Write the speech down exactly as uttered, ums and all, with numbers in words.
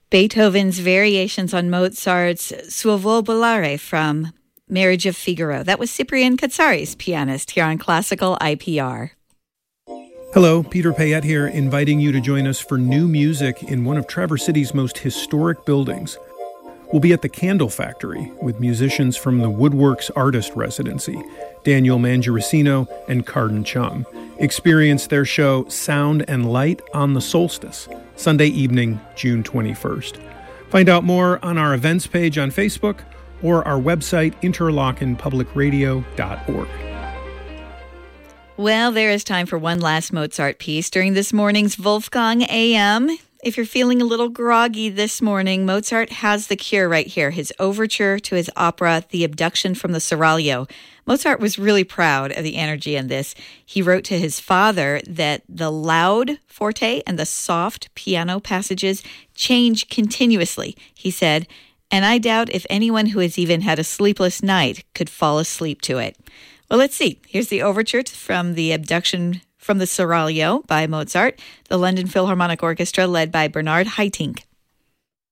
Beethoven's variations on Mozart's Suo Volare from Marriage of Figaro. That was Cyprian Katsari's pianist here on Classical I P R. Hello, Peter Payette here, inviting you to join us for new music in one of Traverse City's most historic buildings. We'll be at the Candle Factory with musicians from the Woodworks Artist Residency, Daniel Mangiaricino and Carden Chung. Experience their show Sound and Light on the Solstice, Sunday evening, June twenty-first. Find out more on our events page on Facebook or our website, interlochen public radio dot org. Well, there is time for one last Mozart piece during this morning's Wolfgang A M. If you're feeling a little groggy this morning, Mozart has the cure right here, his overture to his opera, The Abduction from the Seraglio. Mozart was really proud of the energy in this. He wrote to his father that the loud forte and the soft piano passages change continuously. He said, and I doubt if anyone who has even had a sleepless night could fall asleep to it. Well, let's see. Here's the overture from The Abduction from the Seraglio by Mozart, the London Philharmonic Orchestra led by Bernard Haitink.